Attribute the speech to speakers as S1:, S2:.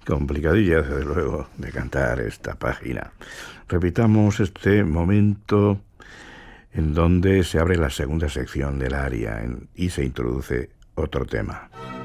S1: Complicadilla, desde luego, de cantar esta página. Repitamos este momento en donde se abre la segunda sección del aria y se introduce otro tema.